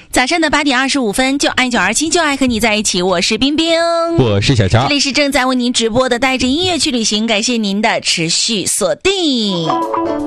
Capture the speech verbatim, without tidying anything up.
早上的八点二十五分，就爱九二七，就爱和你在一起。我是冰冰， 我是小乔， 这里是正在为您直播的带着音乐去旅行，感谢您的持续锁定。